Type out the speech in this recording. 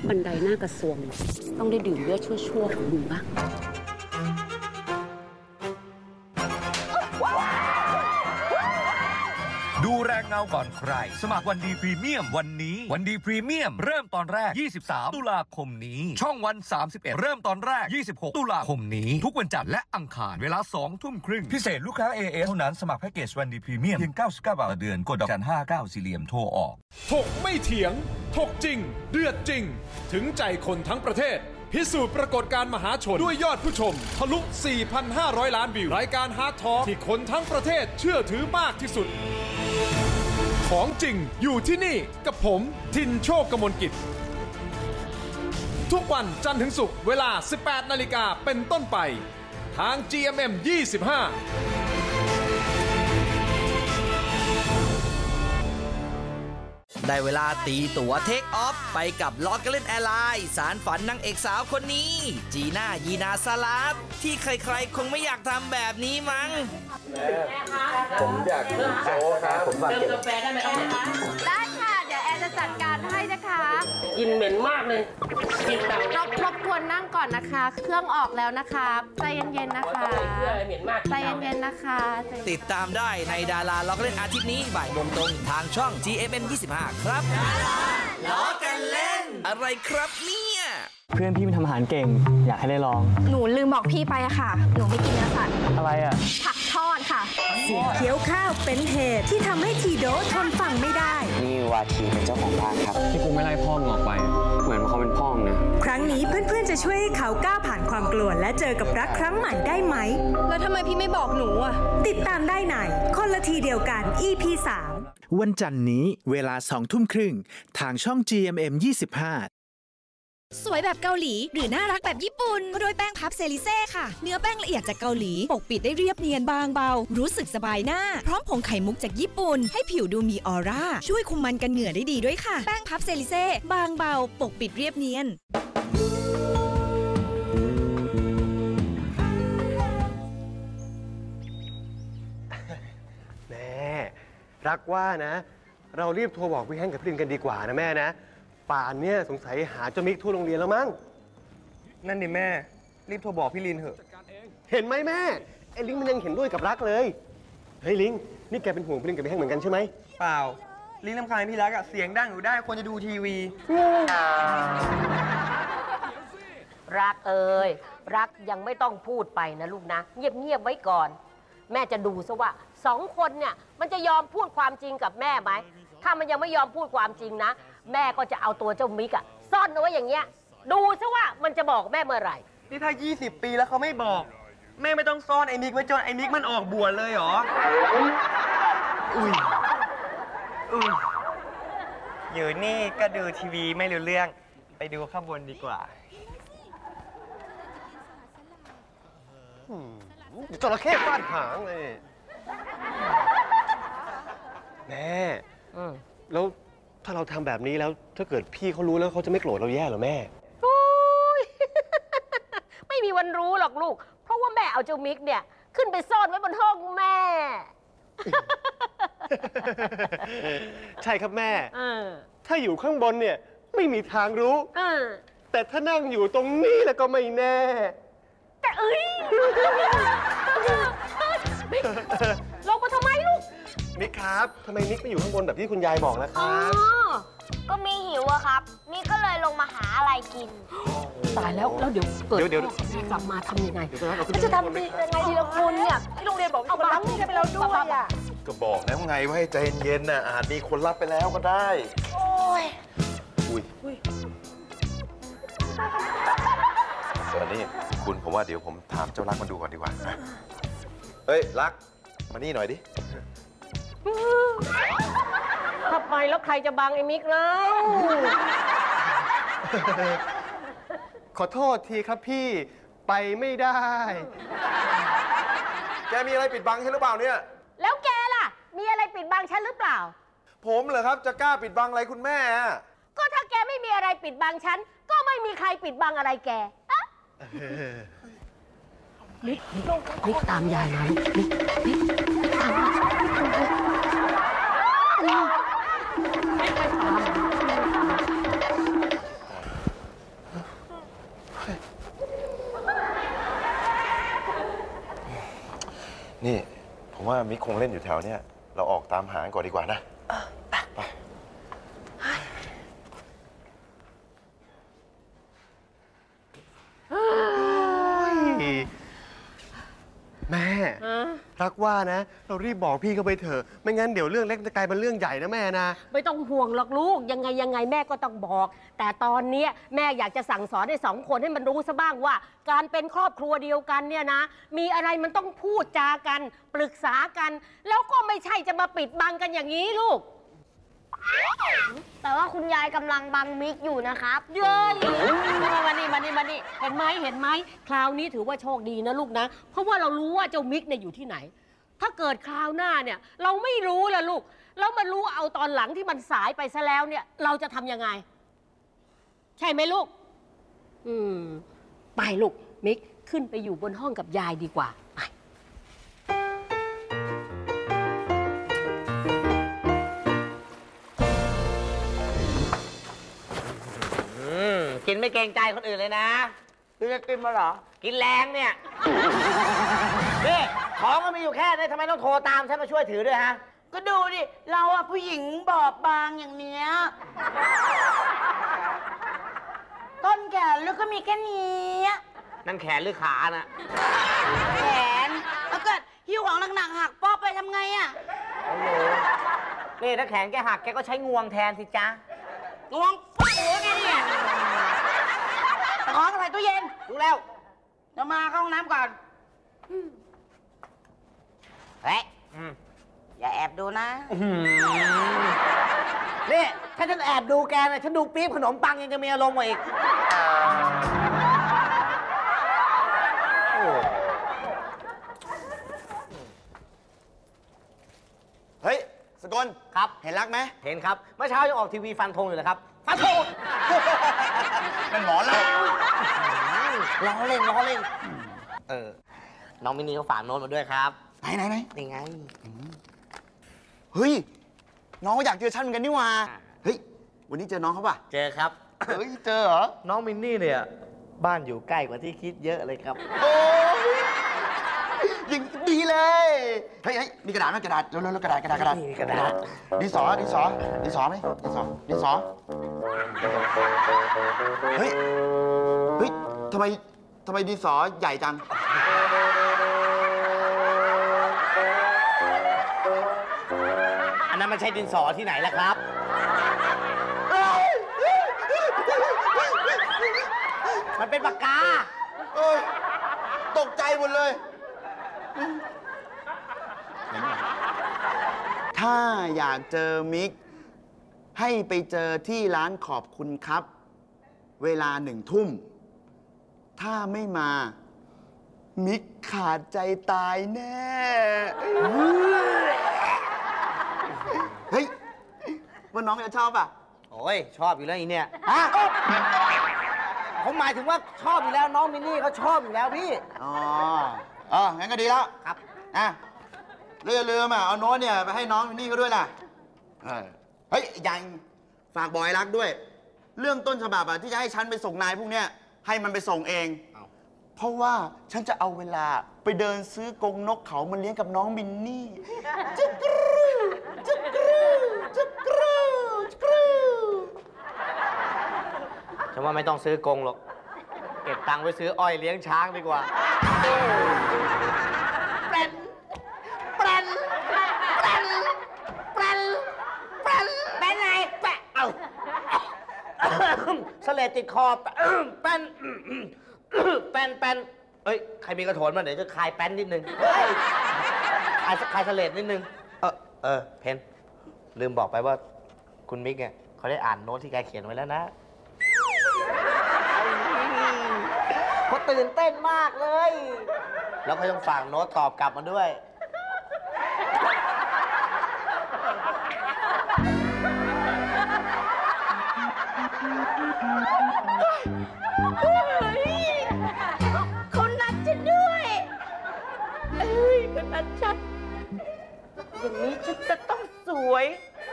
บันไดหน้ากระทรวงต้องได้ดื่มเลือดชั่วๆของมึงบ้างดูแรงเงาก่อนใครสมัครวันดีพรีเมียมวันนี้วันดีพรีเมียมเริ่มตอนแรก23ตุลาคมนี้ช่องวัน31เริ่มตอนแรก26ตุลาคมนี้ทุกวันจันทร์และอังคารเวลา 20:30 พิเศษลูกค้า AS เท่านั้นสมัครแพ็กเกจวันดีพรีเมียมเพียง99 บาทต่อเดือนกดดอกจัน59สี่เหลี่ยมโทรออกถกไม่เถียงถกจริงเดือดจริงถึงใจคนทั้งประเทศพิสูจน์ปรากฏการณ์มหาชนด้วยยอดผู้ชมทะลุ 4,500 ล้านวิวรายการฮาร์ดทอล์กที่คนทั้งประเทศเชื่อถือมากที่สุดของจริงอยู่ที่นี่กับผมทินโชคกมลกิจทุกวันจันทร์ถึงศุกร์เวลา 18 นาฬิกาเป็นต้นไปทาง GMM 25 ได้เวลาตีตั๋วเทคออฟไปกับลอตเกเลนแอร์ไลน์สารฝันนางเอกสาวคนนี้จีน่ายีนาสลัดที่ใครๆคงไม่อยากทำแบบนี้มั้งผมอยากกินโจ๊กครับผมฝากเก็บกาแฟได้ไหมครับได้ค่ะเดี๋ยวแอนจะจัดการให้นะคะกลิ่นเหม็นมากเลยกลิ่นดังรบกวนนั่งก่อนนะคะเครื่องออกแล้วนะคะใจเย็นๆนะคะใจเย็นๆนะคะติดตามได้ในดาราลอตเกเลนอาทิตย์นี้บ่ายโมงตรงทางช่อง GMM 25ครับล้อกันเล่นอะไรครับเนี่ยเพื่อนพี่มันทำอาหารเก่งอยากให้ได้ลองหนูลืมบอกพี่ไปอะค่ะหนูไม่กินเนื้อสัตว์อะไรอะผักทอดค่ะเสียงเคี้ยวข้าวเป็นเหตุที่ทำให้ทีโดทนฟังไม่ได้นี่วาทีเป็นเจ้าของบ้านครับที่กูไม่ไล่พ่อมึงออกไปเหมือนเขาเป็นพ่อมึงนะครั้งนี้เพื่อนๆจะช่วยให้เขาก้าวผ่านความกลัวและเจอกับรักครั้งใหม่ได้ไหมแล้วทำไมพี่ไม่บอกหนูอะติดตามได้ในคนละทีเดียวกัน EP 3 วันจันทร์นี้เวลา 20:30 ทางช่อง GMM 25 สวยแบบเกาหลีหรือน่ารักแบบญี่ปุ่นก็ด้วยแป้งพับเซริเซ่ค่ะเนื้อแป้งละเอียดจากเกาหลีปกปิดได้เรียบเนียนบางเบารู้สึกสบายหน้าพร้อมผงไข่มุกจากญี่ปุ่นให้ผิวดูมีออร่าช่วยคุมมันกันเหงื่อได้ดีด้วยค่ะแป้งพับเซริเซ่บางเบาปกปิดเรียบเนียนแม่รักว่านะเรารีบโทรบอกพี่แฮงกับพี่ลินกันดีกว่านะแม่นะป่านเนี่ยสงสัยหาเจ้ามิกทั่วโรงเรียนแล้วมั้งนั่นดิแม่รีบโทรบอกพี่ลินเถอะเห็นไหมแม่ไอ้ลิงมันยังเห็นด้วยกับรักเลยเฮ้ยลิงนี่แกเป็นห่วงพี่ลินกับพี่แฮงเหมือนกันใช่ไหมเปล่าลิงรำคาญพี่รักอะเสียงดังอยู่ได้ควรจะดูทีวีรักเอ่ยรักยังไม่ต้องพูดไปนะลูกนะเงียบไว้ก่อนแม่จะดูซะว่า2 คนเนี่ยมันจะยอมพูดความจริงกับแม่ไหมถ้ามันยังไม่ยอมพูดความจริงนะแม่ก็จะเอาตัวเจ้ามิกอะซ่อนเอาไว้อย่างเงี้ยดูซะว่ามันจะบอกแม่เมื่อไหร่นี่ถ้า20 ปีแล้วเขาไม่บอกแม่ไม่ต้องซ่อนไอ้มิกไว้จนไอ้มิกมันออกบวชเลยเหรออุ้ยอยู่นี่ก็ดูทีวีไม่รู้เรื่องไปดูข้างบนดีกว่าจระเข้ฟาดหางเลยแม่แล้วถ้าเราทำแบบนี้แล้วถ้าเกิดพี่เขารู้แล้วเขาจะไม่โกรธเราแย่หรอแม่ไม่มีวันรู้หรอกลูกเพราะว่าแม่เอาเจ้ามิกเนี่ยขึ้นไปซ่อนไว้บนห้องแม่ใช่ครับแม่ถ้าอยู่ข้างบนเนี่ยไม่มีทางรู้แต่ถ้านั่งอยู่ตรงนี้แล้วก็ไม่แน่แต่ลงมาทำไมลูกมิกครับทำไมมิกไม่อยู่ข้างบนแบบที่คุณยายบอกล่ะครับก็มีหิวอะครับนี่ก็เลยลงมาหาอะไรกินตายแล้วเดี๋ยวเกิดกลับมาทำยังไงจะทำยังไงทีละคนเนี่ยที่โรงเรียนบอกเอาล้างมือกันไปแล้วด้วยอะก็บอกแล้วไงว่าให้ใจเย็นๆน่ะอาจมีคนรับไปแล้วก็ได้โอ้ยตอนนี้คุณผมว่าเดี๋ยวผมถามเจ้ารักมันดูก่อนดีกว่าเฮ้ยรักมานี่หน่อยดิถ้าไปแล้วใครจะบังไอ้มิกแล้วขอโทษทีครับพี่ไปไม่ได้แกมีอะไรปิดบังฉันหรือเปล่าเนี่ยแล้วแกล่ะมีอะไรปิดบังฉันหรือเปล่าผมเหรอครับจะกล้าปิดบังอะไรคุณแม่ก็ถ้าแกไม่มีอะไรปิดบังฉันก็ไม่มีใครปิดบังอะไรแกมิกตามยายมามิกตามผมว่ามิกคงเล่นอยู่แถวเนี้ยเราออกตามหาก่อนดีกว่านะไปแม่รักว่านะเรารีบบอกพี่เขาไปเถอะไม่งั้นเดี๋ยวเรื่องเล็กจะกลายเป็นเรื่องใหญ่นะแม่นะไม่ต้องห่วงหรอกลูกยังไงแม่ก็ต้องบอก แต่ตอนนี้แม่อยากจะสั่งสอนให้2 คนให้มันรู้ซะบ้างว่า การเป็นครอบครัวเดียวกันเนี่ยนะมีอะไรมันต้องพูดจากันปรึกษากัน แล้วก็ไม่ใช่จะมาปิดบังกันอย่างนี้ลูกแต่ว่าคุณยายกำลังบังมิกอยู่นะครับเย้ยมานี่เห็นไหมคราวนี้ถือว่าโชคดีนะลูกนะเพราะว่าเรารู้ว่าเจ้ามิกเนี่ยอยู่ที่ไหนถ้าเกิดคราวหน้าเนี่ยเราไม่รู้ล่ะลูกเรามารู้เอาตอนหลังที่มันสายไปซะแล้วเนี่ยเราจะทำยังไงใช่ไหมลูกไปลูกมิกขึ้นไปอยู่บนห้องกับยายดีกว่าไปกินไม่เกรงใจคนอื่นเลยนะพี่จะกินมาเหรอกินแรงเนี่ยนี่ของก็มีอยู่แค่นี้ทำไมต้องโทรตามฉันมาช่วยถือด้วยฮะก็ดูดิเราอะผู้หญิงบอบบางอย่างเนี้ยต้นแขนแล้วก็มีแค่นี้นั่นแขนหรือขาน่ะแขนแล้วเกิดหิ้วของหนักๆหักป๊อปไปทำไงอะโอ้โหนี่ถ้าแขนแกหักแกก็ใช้งวงแทนสิจ๊ะงวงฟังหัวแกเนี่ยของใส่ตู้เย็นรู้แล้วเดี๋ยวมาเข้าห้องน้ำก่อนเฮ้ยอย่าแอบดูนะนี่ถ้าฉันแอบดูแกนะฉันดูปี๊บขนมปังยังจะมีอารมณ์กว่าอีกเฮ้ยสกลครับเห็นรักไหมเห็นครับเมื่อเช้ายังออกทีวีฟันธงอยู่เลยครับฟันธงเป็นหมอแล้วล้อเล่นน้องมินนี่เขาฝากโน้ตมาด้วยครับไหนนี่ไงเฮ้ยน้องก็อยากเจอฉันเหมือนกันนี่หว่าเฮ้ยวันนี้เจอน้องเขาป่ะเจอครับเฮ้ยเจอเหรอน้องมินนี่เนี่ยบ้านอยู่ใกล้กว่าที่คิดเยอะเลยครับโอ้ยังดีเลยเฮ้ยมีกระดาษไหมกระดาษเร็วกระดาษมีกระดาษดินสอไหมดินสอเฮ้ยทำไมดินสอใหญ่จังอันนั้นมันใช่ดินสอที่ไหนล่ะครับมันเป็นปากกาตกใจหมดเลยถ้าอยากเจอมิกให้ไปเจอที่ร้านขอบคุณครับเวลา1 ทุ่มถ้าไม่มามิกขาดใจตายแน่เฮ้ยว่าน้องจะชอบป่ะโอ้ยชอบอยู่แล้วอีเนี่ยฮะผมหมายถึงว่าชอบอยู่แล้วน้องมินนี่เขาชอบอยู่แล้วพี่งั้นก็ดีแล้วครับลืมเอาโน้ตเนี่ยไปให้น้องมินนี่เขาด้วยล่ะเฮ้ยยังฝากบอยรักด้วยเรื่องต้นฉบับที่จะให้ฉันไปส่งนายพวกเนี้ยให้มันไปส่งเองเพราะว่าฉันจะเอาเวลาไปเดินซื้อกรงนกเขามาเลี้ยงกับน้องมินนี่จุกรูฉันว่าไม่ต้องซื้อกรงหรอกเก็บตังค์ไว้ซื้ออ้อยเลี้ยงช้างดีกว่าแปลนไงแปะเสลดติดคอแป้นเฮ้ยใครมีกระโถนมาเดี๋ยวจะคลายแป้นนิดนึงคลายเสลดนิดนึงเพนลืมบอกไปว่าคุณมิกเนี่ยเขาได้อ่านโน้ตที่แกเขียนไว้แล้วนะเขาตื่นเต้นมากเลยแล้วเขายังฝากโน้ตตอบกลับมาด้วยคนนัดฉันด้วยคนนัดฉันอย่างนี้ฉันจะต้องสวย